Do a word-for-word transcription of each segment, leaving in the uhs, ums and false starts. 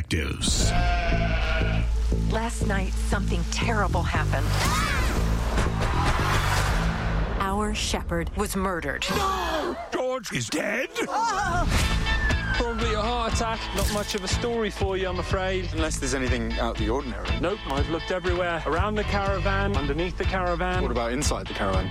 Detectives. Last night, something terrible happened. Our shepherd was murdered. No! George is dead? Probably a heart attack. Not much of a story for you, I'm afraid. Unless there's anything out of the ordinary. Nope, I've looked everywhere. Around the caravan, underneath the caravan. What about inside the caravan?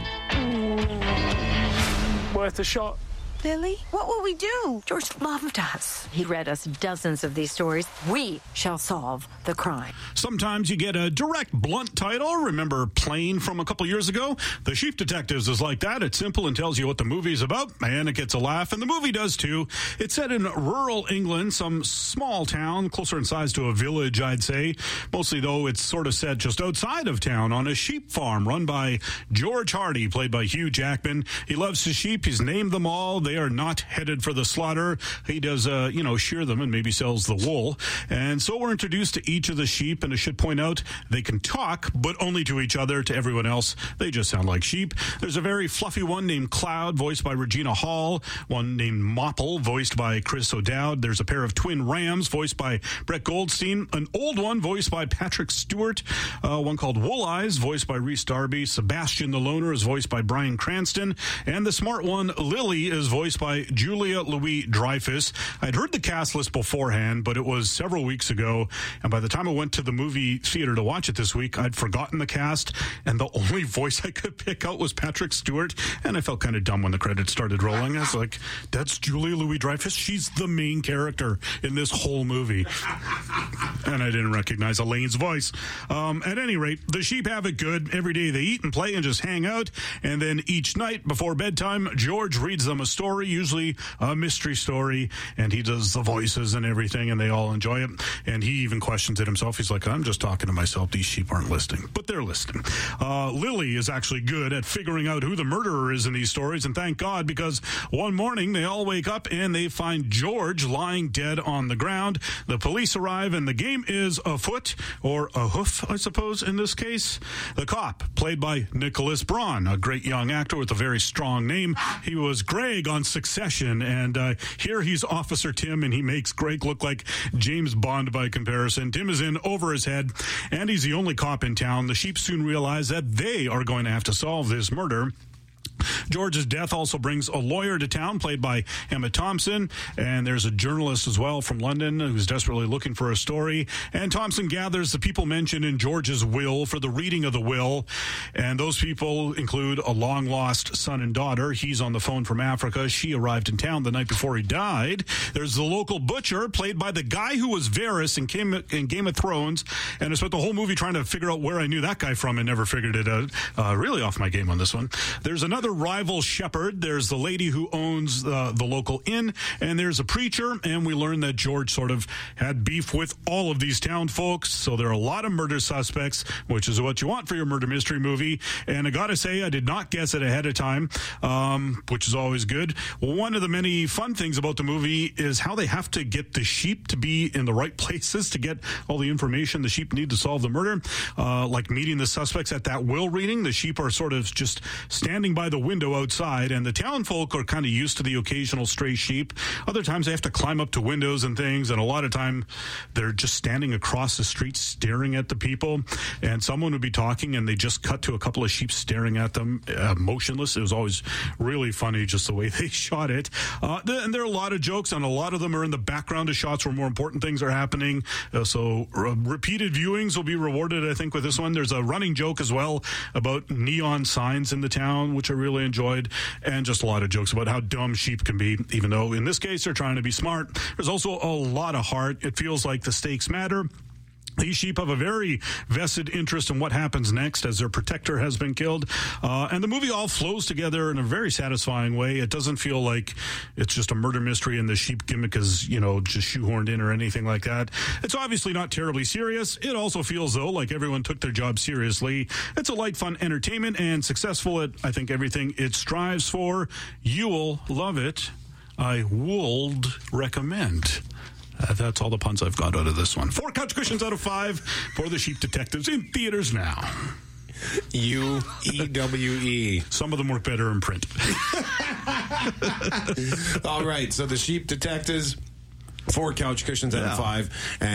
Worth a shot. Lily, what will we do? George loved us. He read us dozens of these stories. We shall solve the crime. Sometimes you get a direct, blunt title. Remember Plane from a couple years ago? The Sheep Detectives is like that. It's simple and tells you what the movie's about, and it gets a laugh, and the movie does too. It's set in rural England, some small town, closer in size to a village, I'd say. Mostly, though, it's sort of set just outside of town on a sheep farm run by George Hardy, played by Hugh Jackman. He loves his sheep. He's named them all. They are not headed for the slaughter. He does, uh, you know, shear them and maybe sells the wool. And so we're introduced to each of the sheep, and I should point out they can talk, but only to each other. To everyone else, they just sound like sheep. There's a very fluffy one named Cloud, voiced by Regina Hall. One named Mopple, voiced by Chris O'Dowd. There's a pair of twin rams, voiced by Brett Goldstein. An old one, voiced by Patrick Stewart. Uh, one called Wool Eyes, voiced by Rhys Darby. Sebastian the Loner is voiced by Bryan Cranston. And the smart one, Lily, is voiced by Julia Louis-Dreyfus. I'd heard the cast list beforehand, but it was several weeks ago, and by the time I went to the movie theater to watch it this week, I'd forgotten the cast, and the only voice I could pick out was Patrick Stewart, and I felt kind of dumb when the credits started rolling. I was like, that's Julia Louis-Dreyfus? She's the main character in this whole movie. And I didn't recognize Elaine's voice. Um, at any rate, the sheep have it good. Every day they eat and play and just hang out, and then each night before bedtime, George reads them a story, usually a mystery story, and he does the voices and everything, and they all enjoy it. And he even questions it himself. He's like, I'm just talking to myself. These sheep aren't listening. But they're listening. Uh, Lily is actually good at figuring out who the murderer is in these stories, and thank God, because one morning they all wake up and they find George lying dead on the ground. The police arrive, and the game is afoot, or a hoof, I suppose, in this case. The cop, played by Nicholas Braun, a great young actor with a very strong name. He was Greg on Succession, and uh, here he's Officer Tim, and he makes Greg look like James Bond by comparison. Tim is in over his head, and he's the only cop in town. The sheep soon realize that they are going to have to solve this murder. George's death also brings a lawyer to town, played by Emma Thompson, and there's a journalist as well from London who's desperately looking for a story. And Thompson gathers the people mentioned in George's will for the reading of the will, and those people include a long-lost son and daughter. He's on the phone from Africa. She arrived in town the night before he died. There's the local butcher, played by the guy who was Varys in Game, in Game of Thrones, and I spent the whole movie trying to figure out where I knew that guy from and never figured it out. Uh, really off my game on this one. There's another rival shepherd. There's the lady who owns uh, the local inn, and there's a preacher, and we learn that George sort of had beef with all of these town folks, so there are a lot of murder suspects, which is what you want for your murder mystery movie. And I gotta say, I did not guess it ahead of time, um, which is always good. One of the many fun things about the movie is how they have to get the sheep to be in the right places to get all the information the sheep need to solve the murder, uh, like meeting the suspects at that will reading. The sheep are sort of just standing by the window outside, and the town folk are kind of used to the occasional stray sheep. Other times they have to climb up to windows and things, and a lot of time they're just standing across the street staring at the people, and someone would be talking and they just cut to a couple of sheep staring at them, uh, motionless. It was always really funny just the way they shot it. Uh, th- and there are a lot of jokes, and a lot of them are in the background of shots where more important things are happening. Uh, so uh, repeated viewings will be rewarded, I think, with this one. There's a running joke as well about neon signs in the town, which I really enjoyed, and just a lot of jokes about how dumb sheep can be, even though in this case they're trying to be smart. There's also a lot of heart. It feels like the stakes matter. These sheep have a very vested interest in what happens next, as their protector has been killed. Uh, and the movie all flows together in a very satisfying way. It doesn't feel like it's just a murder mystery and the sheep gimmick is, you know, just shoehorned in or anything like that. It's obviously not terribly serious. It also feels, though, like everyone took their job seriously. It's a light, fun entertainment and successful at, I think, everything it strives for. You will love it. I would recommend. Uh, that's all the puns I've got out of this one. Four couch cushions out of five for The Sheep Detectives in theaters now. U E W E. Some of them work better in print. All right, so The Sheep Detectives, four couch cushions out of five. And